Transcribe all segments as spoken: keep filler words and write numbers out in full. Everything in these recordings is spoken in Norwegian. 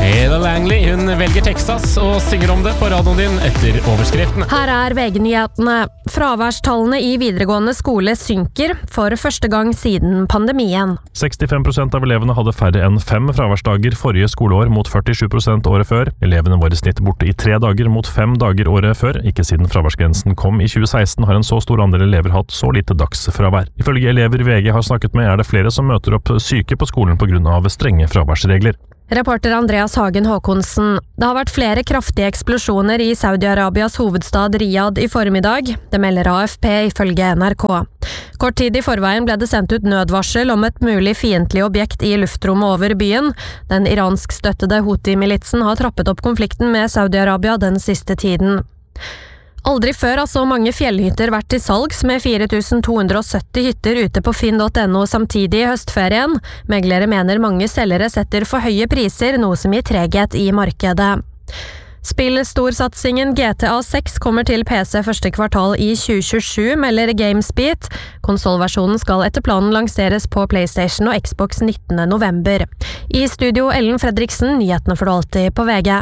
Ella Langley, hun velger Texas og synger om det på radioen din etter overskriften. Her er V G-nyhetene. Fraværstallene i videregående skole synker for første gang siden pandemien. sekstifem prosent av elevene hadde færre enn fem fraværsdager forrige skoleår mot førtisju prosent året før. Elevene var i snitt borte i tre dager mot fem dager året før. Ikke siden fraværsgrensen kom i tjue seksten har en så stor andel elever hatt så lite dagsfravær. Ifølge elever V G har snakket med er det flere som møter opp syke på skolen på grunn av strenge fraværsregler. Reporter Andreas Hagen Håkonsen. Det har vært flere kraftige eksplosjoner i Saudi-Arabias hovedstad Riyadh i formiddag. Det melder A F P ifølge N R K. Kort tid i forveien ble det sendt ut nødvarsel om et mulig fiendtlig objekt i luftrommet over byen. Den iransk-støttede Houthi-militsen har trappet opp konflikten med Saudi-Arabia den siste tiden. Aldri før har så mange fjellhytter vært til salgs med fire tusen to hundre sytti hytter ute på finn punktum no samtidig i høstferien. Meglere mener mange selgere setter for høye priser, noe som gir treghet i markedet. Spillstorsatsingen G T A seks kommer til P C første kvartal i tjue tjuesju, melder Gamesbeat. Konsolversjonen skal etter planen lanseres på PlayStation og Xbox nittende november. I studio Ellen Fredriksen, nyhetene får du alltid på V G.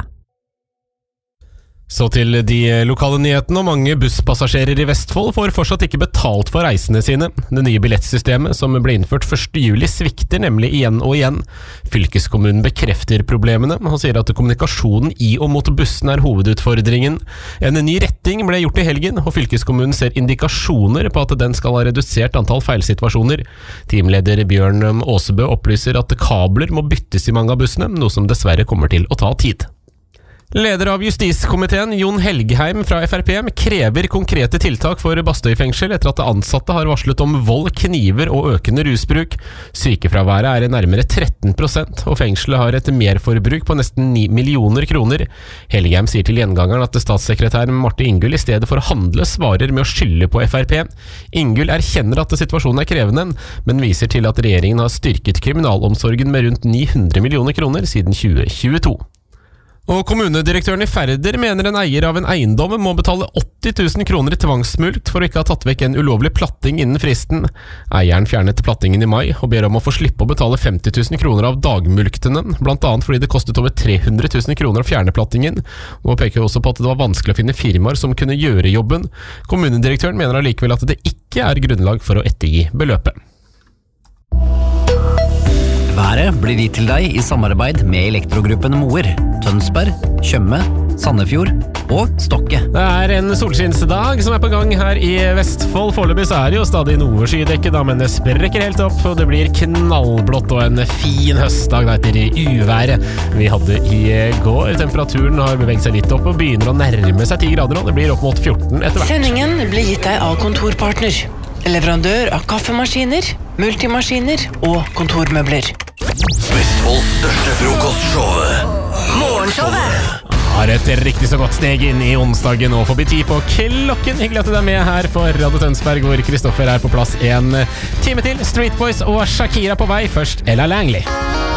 Så til de lokale nyhetene, og mange busspassasjerer i Vestfold får fortsatt ikke betalt for reisene sine. Det nye billettsystemet som ble innført første juli svikter nemlig igjen og igjen. Fylkeskommunen bekrefter problemene og sier at kommunikasjonen i og mot bussen er hovedutfordringen. En ny retting ble gjort i helgen, og fylkeskommunen ser indikasjoner på at den skal ha redusert antall feilsituasjoner. Teamleder Bjørn Åsebø opplyser at kabler må byttes i mange av bussene, noe som dessverre kommer til å ta tid. Leder av justiskomiteen, Jon Helgheim fra F R P, krever konkrete tiltak for Bastøy fengsel etter at ansatte har varslet om vold, kniver og økende rusbruk. Sykefraværet er nærmere tretten prosent, og fengselet har et merforbruk på nesten ni millioner kroner. Helgheim sier til Gjengangeren at statssekretær Marte Ingull i stedet for å handle svarer med å skylde på F R P. Ingull erkjenner at situasjonen er krevende, men viser til at regjeringen har styrket kriminalomsorgen med rundt ni hundre millioner kroner siden tjue tjueto. Og kommunedirektøren i Færder mener en eier av en eiendom må betale åtti tusen kroner i tvangsmulkt for å ikke ha tatt vekk en ulovlig platting innen fristen. Eieren fjernet plattingen i mai og ber om å få slippe å betale femti tusen kroner av dagmulktene, blant annet fordi det kostet over tre hundre tusen kroner å fjerne plattingen. Nå peker også på at det var vanskelig å finne firmaer som kunne gjøre jobben. Kommunedirektøren mener allikevel at det ikke er grunnlag for å ettergi beløpet. Været blir gitt til deg i samarbeid med Elektrogruppen Moer, Tønsberg, Tjøme, Sandefjord og Stokke. Det er en solskinnsdag som er på gang her i Vestfold. Foreløpig så er det jo stadig noe skydekke da, men det sprekker helt opp, og det blir knallblått og en fin høstdag etter uværet vi hadde i går. Temperaturen har beveget seg litt opp og begynner å nærme seg ti grader, og det blir opp mot fjorten etter hvert. Sendingen blir gitt deg av Kontorpartner, leverandør av kaffemaskiner, multimaskiner og kontormøbler. Vestfolds største frokostshowet, Morgenshowet. Har et riktig så godt steg inn i onsdagen og forbi ti på klokken. Hyggelig at du er med her på Radio Tønsberg, hvor Kristoffer er på plass en time til. Street Boys og Shakira på vei. Først Ella Langley.